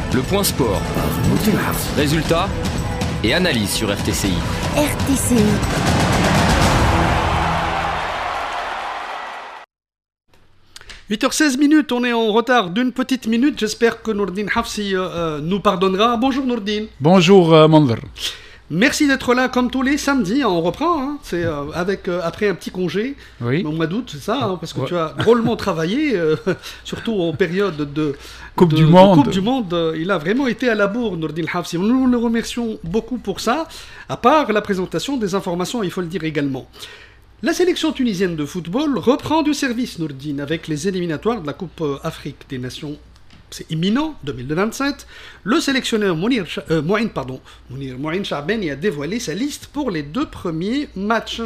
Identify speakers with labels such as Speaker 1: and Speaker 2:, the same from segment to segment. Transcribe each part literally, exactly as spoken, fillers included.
Speaker 1: Le point sport. Résultats et analyse sur R T C I.
Speaker 2: R T C I.
Speaker 3: huit heures seize minutes, on est en retard d'une petite minute. J'espère que Nourdine Hafsi euh, nous pardonnera. Bonjour Nourdine.
Speaker 4: Bonjour euh, Mandar.
Speaker 3: Merci d'être là comme tous les samedis. On reprend, hein. C'est euh, avec euh, après un petit congé.
Speaker 4: Oui.
Speaker 3: Au mois d'août, c'est ça, hein, parce que
Speaker 4: ouais.
Speaker 3: tu as drôlement travaillé, euh, surtout en période de
Speaker 4: Coupe
Speaker 3: de,
Speaker 4: du
Speaker 3: de
Speaker 4: Monde.
Speaker 3: Coupe du Monde. Euh, il a vraiment été à la bourre, Nourdine Hafsi. Nous le remercions beaucoup pour ça. À part la présentation des informations, il faut le dire également. La sélection tunisienne de football reprend du service, Nourdine, avec les éliminatoires de la Coupe Afrique des Nations. C'est imminent, deux mille vingt-sept. Le sélectionneur Mounir, euh, Mouin, pardon, Mounir Mouin Charbeni a dévoilé sa liste pour les deux premiers matchs.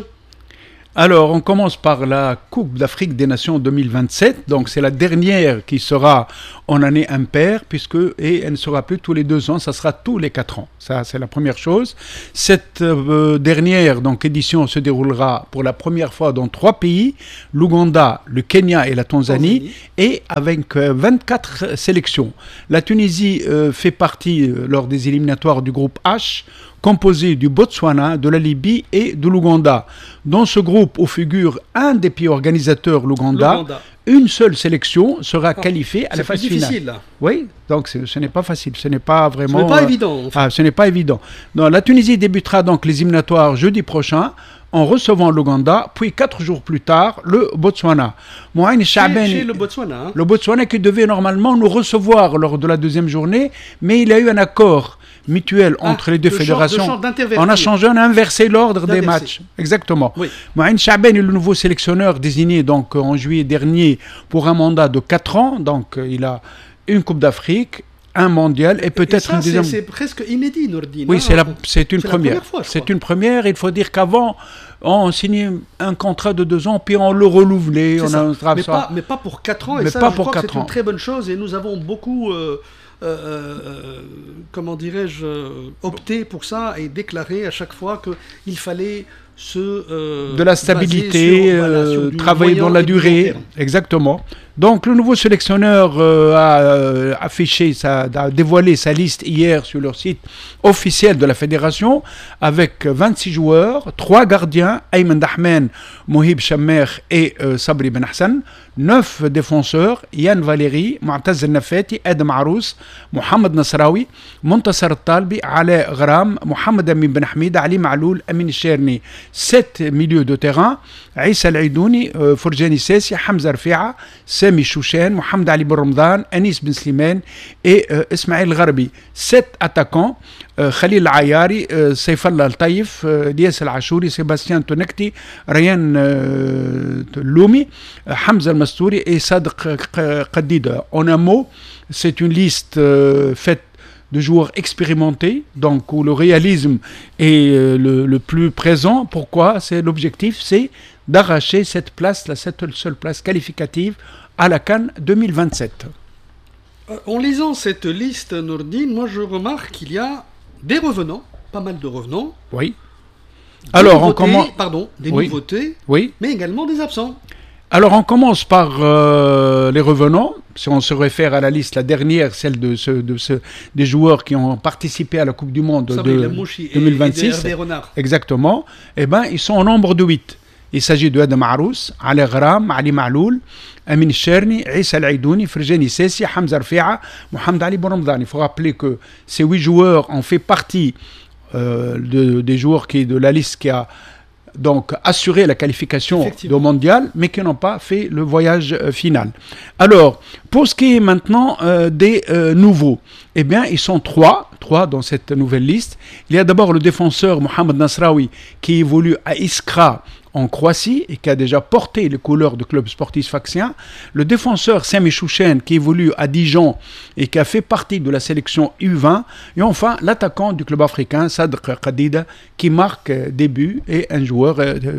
Speaker 4: Alors, on commence par la Coupe d'Afrique des Nations deux mille vingt-sept. Donc, c'est la dernière qui sera en année impaire, puisque, et elle ne sera plus tous les deux ans, ça sera tous les quatre ans. Ça, c'est la première chose. Cette euh, dernière donc, édition se déroulera pour la première fois dans trois pays, l'Ouganda, le Kenya et la Tanzanie, Tanzanie. et avec euh, vingt-quatre sélections. La Tunisie euh, fait partie, euh, lors des éliminatoires du groupe H, composé du Botswana, de la Libye et de l'Ouganda. Dans ce groupe, où figure un des pays organisateurs, l'Ouganda, une seule sélection sera qualifiée à la phase finale. C'est difficile, là. Oui, donc ce n'est pas facile, ce n'est pas vraiment...
Speaker 3: Ce n'est pas euh, évident. En fait.
Speaker 4: Ah, ce n'est pas évident. Donc, la Tunisie débutera donc les éliminatoires jeudi prochain, en recevant l'Ouganda, puis quatre jours plus tard, le Botswana. Mouaïn Charbeni,
Speaker 3: chez, chez le Botswana. Hein.
Speaker 4: Le Botswana qui devait normalement nous recevoir lors de la deuxième journée, mais il y a eu un accord mutuel ah, entre les deux fédérations.
Speaker 3: Champ,
Speaker 4: on a changé, on a inversé l'ordre des matchs. Exactement. Oui. Mouaïn Charbeni est le nouveau sélectionneur désigné donc en juillet dernier pour un mandat de quatre ans. Donc il a une Coupe d'Afrique, un mondial et peut-être
Speaker 3: et ça,
Speaker 4: une deuxième.
Speaker 3: C'est presque inédit, Nourdine.
Speaker 4: Oui, c'est, la, c'est une
Speaker 3: c'est
Speaker 4: première.
Speaker 3: première fois,
Speaker 4: c'est une première. Il faut dire qu'avant, on signait un contrat de deux ans, puis on le renouvelait. On a
Speaker 3: mais, pas, mais pas pour quatre ans. Et
Speaker 4: mais
Speaker 3: ça,
Speaker 4: pas
Speaker 3: je
Speaker 4: pour
Speaker 3: crois
Speaker 4: quatre
Speaker 3: que c'est
Speaker 4: ans.
Speaker 3: une très bonne chose. Et nous avons beaucoup, euh, euh, euh, comment dirais-je, euh, opté pour ça et déclaré à chaque fois qu'il fallait se euh,
Speaker 4: de la stabilité,
Speaker 3: sur, voilà,
Speaker 4: euh, travailler dans la durée. Exactement. Donc le nouveau sélectionneur euh, a euh, affiché, sa, a dévoilé sa liste hier sur leur site officiel de la fédération avec vingt-six joueurs, trois gardiens, Ayman Dahmen, Mohib Chammer et euh, Sabri Ben Hassan, neuf défenseurs, Yann Valéry, Mu'taz El-Nafati, Adam Arous, Mohamed Nasraoui, Montassar Talbi, Ala Ghram, Mohamed Amin Ben Hamid, Ali Ma'loul, Amin Cherni, sept milieux de terrain, Issa Al-Aidouni, euh, Fourjani Sessi, Hamza Rfi'a, Sami Chouchen, Mohamed Ali Ben Ramadan, Anis Ben Slimane et euh, Ismaël Gharbi. Sept attaquants, euh, Khalil Ayari, euh, Saifallah Al-Taïf, euh, Dias Al-Ashouri, Sébastien Tonekti, Ryan euh, Loumi, euh, Hamza Al-Mastouri et Sadq Qadida. En un mot, c'est une liste euh, faite de joueurs expérimentés, donc où le réalisme est euh, le, le plus présent. Pourquoi? C'est l'objectif, c'est d'arracher cette place, la cette seule place qualificative à la CAN deux mille vingt-sept.
Speaker 3: Euh, en lisant cette liste, Nourdine, moi je remarque qu'il y a des revenants, pas mal de revenants.
Speaker 4: Oui. Alors, on commence.
Speaker 3: Pardon, des
Speaker 4: oui.
Speaker 3: nouveautés,
Speaker 4: oui.
Speaker 3: mais également des absents.
Speaker 4: Alors, on commence par euh, les revenants. Si on se réfère à la liste, la dernière, celle de, ce, de ce, des joueurs qui ont participé à la Coupe du Monde de deux mille vingt-six. Exactement. Eh bien, ils sont au nombre de huit. Il s'agit de Adam Arous, Ali Ghram, Ali Ma'loul, Amin Cherni, Issa Al-Aidouni, Fourjani Sessi, Hamza Rfi'a, Mohamed Ali Ben Ramadan. Il faut rappeler que ces huit joueurs ont fait partie euh, de, des joueurs qui, de la liste qui a donc assuré la qualification au mondial, mais qui n'ont pas fait le voyage euh, final. Alors, pour ce qui est maintenant euh, des euh, nouveaux, eh bien, ils sont trois, trois dans cette nouvelle liste. Il y a d'abord le défenseur Mohamed Nasraoui, qui évolue à Iskra, en Croatie et qui a déjà porté les couleurs du club sportif sfaxien, le défenseur Sami Chouchen qui évolue à Dijon et qui a fait partie de la sélection U vingt, et enfin l'attaquant du club africain Sadq Qadida qui marque des buts et un joueur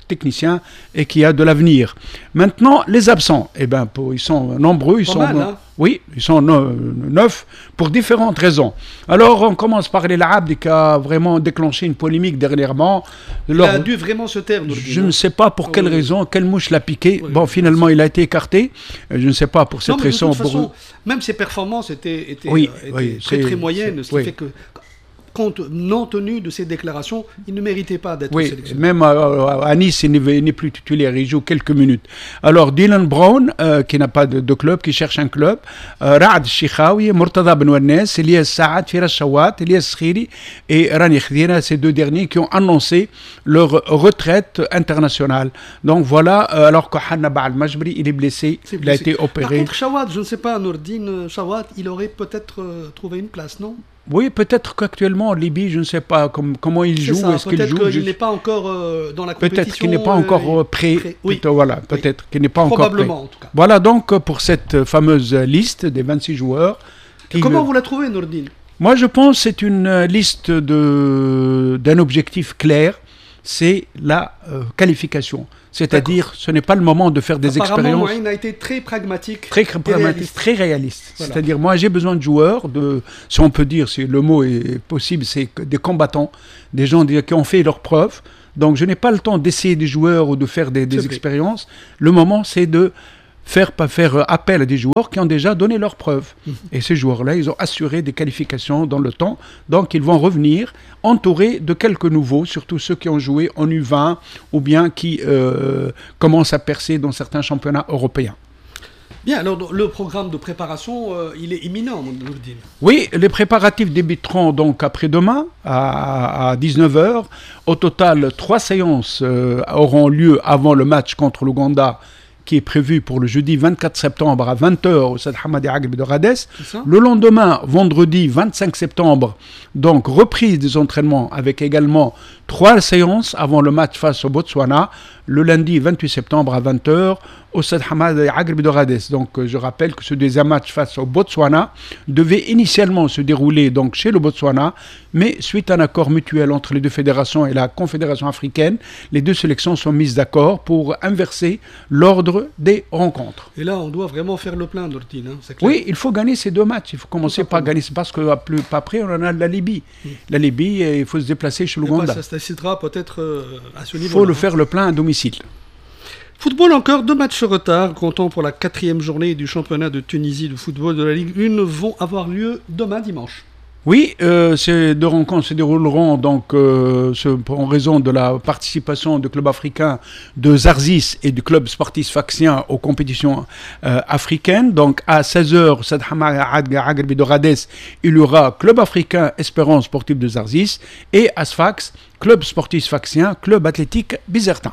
Speaker 4: technicien et qui a de l'avenir. Maintenant, les absents, eh ben, pour, ils sont nombreux, ils
Speaker 3: Pas
Speaker 4: sont
Speaker 3: mal, hein.
Speaker 4: oui, ils sont neuf pour différentes raisons. Alors, on commence par les Abdi qui a vraiment déclenché une polémique dernièrement.
Speaker 3: Il
Speaker 4: Lors-
Speaker 3: a dû vraiment se taire. Nourdine,
Speaker 4: je ne
Speaker 3: hein.
Speaker 4: sais pas pour quelle
Speaker 3: Oui.
Speaker 4: raison, quelle mouche l'a piqué.
Speaker 3: Oui,
Speaker 4: bon,
Speaker 3: oui,
Speaker 4: finalement, il a été écarté. Euh, Je ne sais pas pour cette
Speaker 3: Non, mais de
Speaker 4: raison.
Speaker 3: toute
Speaker 4: pour-
Speaker 3: façon, même ses performances étaient, étaient,
Speaker 4: Oui,
Speaker 3: euh, étaient
Speaker 4: oui,
Speaker 3: très
Speaker 4: c'est-
Speaker 3: très moyennes,
Speaker 4: c'est-
Speaker 3: ce qui
Speaker 4: oui.
Speaker 3: fait que, compte non tenu de ses déclarations, il ne méritait pas d'être
Speaker 4: Oui,
Speaker 3: sélectionné.
Speaker 4: même à, à- à Nice, il n'est il n'est plus titulaire, il joue quelques minutes. Alors, Dylan Brown, euh, qui n'a pas de, de club, qui cherche un club, euh, Raad Chikhaoui, Murtada Benouarnes, Elias Saad, Firas Shawat, Elias Khiri et Rani Khedira, ces deux derniers qui ont annoncé leur retraite internationale. Donc voilà, euh, alors que Hanna Baal Majbri, il est blessé,
Speaker 3: C'est
Speaker 4: il a
Speaker 3: blessé.
Speaker 4: été
Speaker 3: Par
Speaker 4: opéré.
Speaker 3: contre, Chawad, je ne sais pas, Nourdine Chawad, il aurait peut-être euh, trouvé une place, non?
Speaker 4: Oui, peut-être qu'actuellement en Libye, je ne sais pas comme- comment il
Speaker 3: C'est
Speaker 4: joue,
Speaker 3: ça,
Speaker 4: est-ce qu'il
Speaker 3: peut-être
Speaker 4: joue.
Speaker 3: qu'il
Speaker 4: je-
Speaker 3: n'est pas encore euh, dans la compétition.
Speaker 4: Peut-être qu'il n'est pas
Speaker 3: euh,
Speaker 4: encore euh, prêt.
Speaker 3: prêt. Oui.
Speaker 4: Plutôt, voilà, peut-être qu'il n'est pas encore prêt.
Speaker 3: Probablement, en tout cas.
Speaker 4: Voilà donc euh, pour cette euh, fameuse euh, liste des vingt-six joueurs. qui
Speaker 3: Comment
Speaker 4: le-
Speaker 3: vous la trouvez, Nourdine?
Speaker 4: Moi, je pense que c'est une euh, liste de- d'un objectif clair, c'est la euh, qualification. C'est-à-dire, ce n'est pas le moment de faire des
Speaker 3: Apparemment,
Speaker 4: expériences.
Speaker 3: Moïne a été très pragmatique.
Speaker 4: Très
Speaker 3: et
Speaker 4: pragmatique,
Speaker 3: réaliste.
Speaker 4: très réaliste.
Speaker 3: Voilà.
Speaker 4: C'est-à-dire, moi, j'ai besoin de joueurs, de, si on peut dire, si le mot est possible, c'est que des combattants, des gens qui ont fait leurs preuves. Donc, je n'ai pas le temps d'essayer des joueurs ou de faire des, des
Speaker 3: C'est vrai.
Speaker 4: expériences. Le moment, c'est de faire, pas faire appel à des joueurs qui ont déjà donné leurs preuves. Et ces joueurs-là, ils ont assuré des qualifications dans le temps. Donc, ils vont revenir entourés de quelques nouveaux, surtout ceux qui ont joué en U vingt ou bien qui euh, commencent à percer dans certains championnats européens.
Speaker 3: Bien, alors le programme de préparation, euh, il est imminent, Nourdine.
Speaker 4: Oui, les préparatifs débuteront donc après-demain à, à dix-neuf heures. Au total, trois séances euh, auront lieu avant le match contre l'Ouganda qui est prévu pour le jeudi vingt-quatre septembre à vingt heures au Stade Hamadi Agbe de Radès.
Speaker 3: C'est ça?
Speaker 4: Le lendemain, vendredi vingt-cinq septembre, donc reprise des entraînements avec également trois séances avant le match face au Botswana. Le lundi vingt-huit septembre à vingt heures au Stade Hamadi Agbe de Radès. Donc euh, je rappelle que ce deuxième match face au Botswana devait initialement se dérouler donc chez le Botswana, mais suite à un accord mutuel entre les deux fédérations et la Confédération africaine, les deux sélections sont mises d'accord pour inverser l'ordre des rencontres.
Speaker 3: Et là, on doit vraiment faire le plein, Nourdine. Hein, c'est clair.
Speaker 4: Oui, il faut gagner ces deux matchs. Il faut commencer
Speaker 3: Tout
Speaker 4: par
Speaker 3: simplement.
Speaker 4: gagner. C'est parce qu'après, on en a la Libye. La Libye, euh, il faut se déplacer chez
Speaker 3: Et bah,
Speaker 4: l'Ouganda.
Speaker 3: ça se décidera peut-être euh, à ce
Speaker 4: Il
Speaker 3: niveau.
Speaker 4: faut le faire le plein à domicile.
Speaker 3: Football encore, deux matchs en retard, comptant pour la quatrième journée du championnat de Tunisie de football de la Ligue un, vont avoir lieu demain dimanche.
Speaker 4: Oui, euh, ces deux rencontres se dérouleront donc euh, ce- en raison de la participation du club africain de Zarzis et du club sportif sfaxien aux compétitions euh, africaines. Donc à seize heures, Stade Hamadi Agbe de Radès, il y aura club africain Espérance sportive de Zarzis et à Sfax, club sportif sfaxien, club athlétique Bizertin.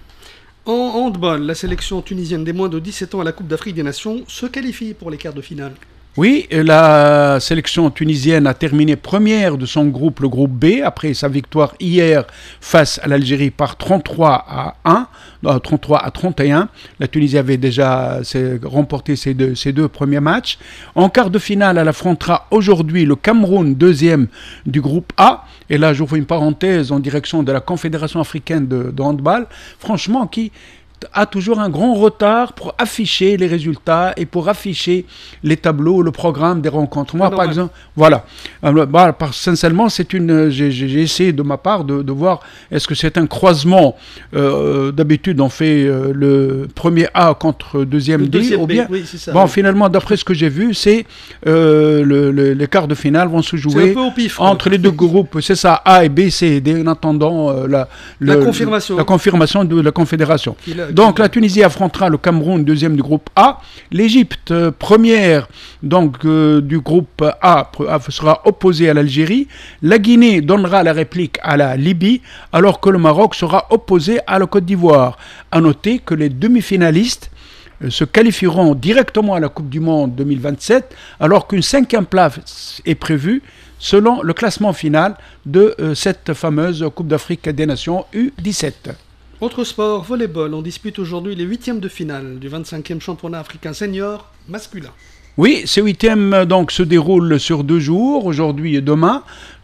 Speaker 3: En handball, la sélection tunisienne des moins de dix-sept ans à la Coupe d'Afrique des Nations se qualifie pour les quarts de finale.
Speaker 4: Oui, la sélection tunisienne a terminé première de son groupe, le groupe B, après sa victoire hier face à l'Algérie par trente-trois à un, non, trente-trois à trente et un. La Tunisie avait déjà c'est, remporté ses deux, ses deux premiers matchs. En quart de finale, elle affrontera aujourd'hui le Cameroun, deuxième du groupe A. Et là, j'ouvre une parenthèse en direction de la Confédération africaine de, de handball, franchement, qui a toujours un grand retard pour afficher les résultats et pour afficher les tableaux, le programme des rencontres. Moi,
Speaker 3: Ah,
Speaker 4: par
Speaker 3: normal.
Speaker 4: exemple, voilà. Euh, bah, par- sincèrement, c'est une. J'ai, j'ai- j'ai essayé de ma part de, de voir est-ce que c'est un croisement. Euh, d'habitude, on fait euh, le premier A contre deuxième
Speaker 3: Le
Speaker 4: D,
Speaker 3: deuxième
Speaker 4: ou
Speaker 3: B,
Speaker 4: bien.
Speaker 3: oui, c'est ça,
Speaker 4: bon,
Speaker 3: oui.
Speaker 4: finalement, d'après ce que j'ai vu, c'est euh, le- le- les quarts de finale vont se
Speaker 3: C'est
Speaker 4: jouer
Speaker 3: un peu au pif. quoi.
Speaker 4: entre les deux groupes. C'est ça, A et B, C et D, en attendant euh, la,
Speaker 3: La
Speaker 4: le-
Speaker 3: confirmation.
Speaker 4: la confirmation de la Confédération.
Speaker 3: Qu'il a-
Speaker 4: Donc
Speaker 3: qu'il-
Speaker 4: la Tunisie affrontera le Cameroun, deuxième du groupe A. L'Égypte, euh, première donc, euh, du groupe A, pr- A, sera opposée à l'Algérie. La Guinée donnera la réplique à la Libye, alors que le Maroc sera opposé à la Côte d'Ivoire. À noter que les demi-finalistes euh, se qualifieront directement à la Coupe du Monde deux mille vingt-sept, alors qu'une cinquième place est prévue selon le classement final de euh, cette fameuse Coupe d'Afrique des Nations U dix-sept.
Speaker 3: Autre sport, volleyball. On dispute aujourd'hui les huitièmes de finale du vingt-cinquième championnat africain senior masculin.
Speaker 4: Oui, ces huitièmes donc se déroulent sur deux jours, aujourd'hui et demain.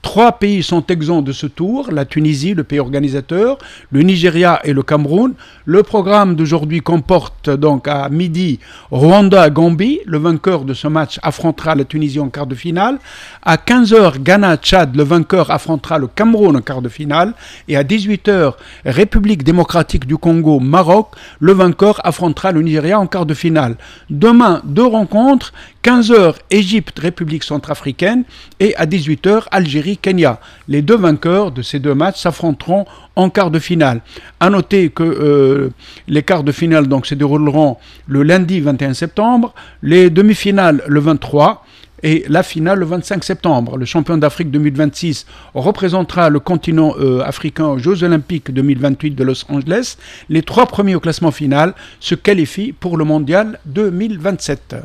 Speaker 4: Trois pays sont exempts de ce tour, la Tunisie, le pays organisateur, le Nigeria et le Cameroun. Le programme d'aujourd'hui comporte donc à midi Rwanda-Gambie. Le vainqueur de ce match affrontera la Tunisie en quart de finale. À quinze heures, Ghana-Tchad, le vainqueur affrontera le Cameroun en quart de finale. Et à dix-huit heures, République démocratique du Congo-Maroc, le vainqueur affrontera le Nigeria en quart de finale. Demain, deux rencontres. quinze heures, Égypte, République centrafricaine, et à dix-huit heures, Algérie, Kenya. Les deux vainqueurs de ces deux matchs s'affronteront en quart de finale. À noter que euh, les quarts de finale donc, se dérouleront le lundi vingt et un septembre, les demi-finales le vingt-trois et la finale le vingt-cinq septembre. Le champion d'Afrique deux mille vingt-six représentera le continent euh, africain aux Jeux Olympiques deux mille vingt-huit de Los Angeles. Les trois premiers au classement final se qualifient pour le mondial deux mille vingt-sept.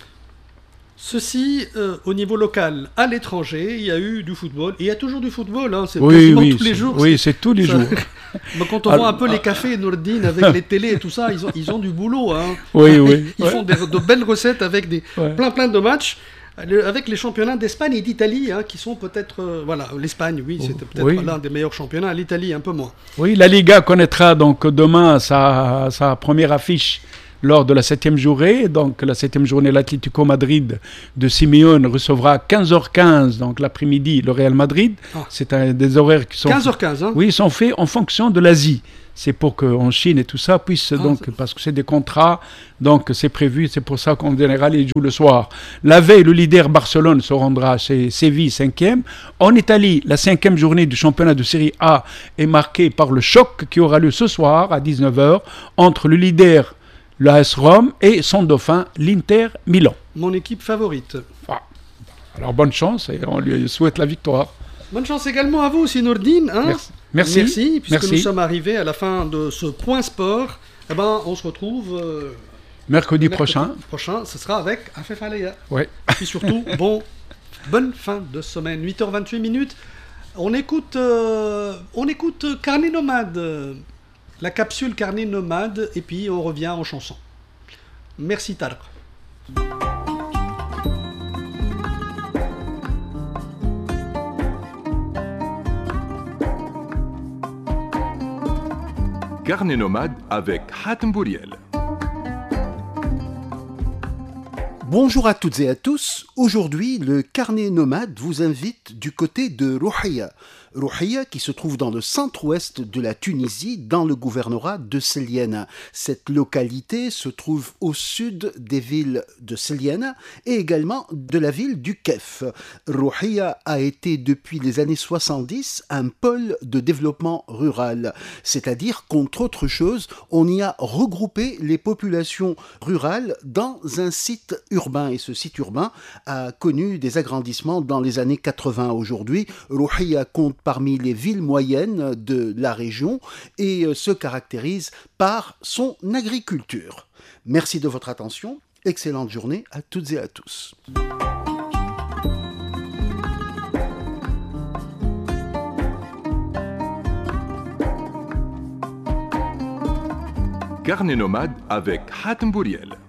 Speaker 3: Ceci, euh, au niveau local, à l'étranger, il y a eu du football. Et il y a toujours du football, hein, c'est
Speaker 4: oui,
Speaker 3: quasiment
Speaker 4: oui,
Speaker 3: tous les jours.
Speaker 4: Oui, c'est tous les
Speaker 3: ça...
Speaker 4: jours.
Speaker 3: Mais quand on Alors, voit un peu les cafés Nourdine avec les télés et tout ça, ils ont, ils ont du boulot. Hein.
Speaker 4: Oui, oui.
Speaker 3: Ils
Speaker 4: ouais.
Speaker 3: font des, de belles recettes avec des,
Speaker 4: ouais.
Speaker 3: plein plein de matchs. Avec les championnats d'Espagne et d'Italie, hein, qui sont peut-être... Euh, voilà, l'Espagne, oui, c'était peut-être oui. l'un des meilleurs championnats. L'Italie, un peu moins.
Speaker 4: Oui, la Liga connaîtra donc demain sa, sa première affiche lors de la septième journée. Donc la septième journée, l'Atlético Madrid de Simeone recevra quinze heures quinze, donc l'après-midi, le Real Madrid. Ah. C'est un des horaires qui sont...
Speaker 3: quinze heures quinze, hein.
Speaker 4: Oui, ils sont faits en fonction de l'Asie. C'est pour qu'en Chine et tout ça puisse, ah, donc, parce que c'est des contrats, donc c'est prévu, c'est pour ça qu'en général, ils jouent le soir. La veille, le leader Barcelone se rendra chez Séville, cinquième. En Italie, la cinquième journée du championnat de Série A est marquée par le choc qui aura lieu ce soir à dix-neuf heures entre le leader, l'A S Rome, et son dauphin, l'Inter Milan.
Speaker 3: Mon équipe favorite.
Speaker 4: Ah. Alors bonne chance et on lui souhaite la victoire.
Speaker 3: Bonne chance également à vous aussi, Nourdine. Hein.
Speaker 4: Merci. Merci.
Speaker 3: Merci, puisque
Speaker 4: Merci.
Speaker 3: nous sommes arrivés à la fin de ce point sport. Eh ben, on se retrouve euh,
Speaker 4: mercredi, mercredi prochain.
Speaker 3: prochain. Ce sera avec Afef Alaya.
Speaker 4: Ouais.
Speaker 3: Et puis surtout, bon, bonne fin de semaine. huit heures vingt-huit minutes. On écoute, euh, on écoute Carnet Nomade, la capsule Carnet Nomade, et puis on revient en chanson. Merci Tarq.
Speaker 2: Carnet Nomade avec Hatem Bouriel.
Speaker 5: Bonjour à toutes et à tous. Aujourd'hui, le Carnet Nomade vous invite du côté de Rouhiya. Rouhiya qui se trouve dans le centre-ouest de la Tunisie, dans le gouvernorat de Selyene. Cette localité se trouve au sud des villes de Selyene et également de la ville du Kef. Rouhiya a été depuis les années soixante-dix un pôle de développement rural, c'est-à-dire qu'entre autres choses, on y a regroupé les populations rurales dans un site urbain et ce site urbain a connu des agrandissements dans les années quatre-vingts. Aujourd'hui, Rouhiya compte parmi les villes moyennes de la région et se caractérise par son agriculture. Merci de votre attention. Excellente journée à toutes et à tous.
Speaker 2: Carnet Nomade avec Hatem Bouriel.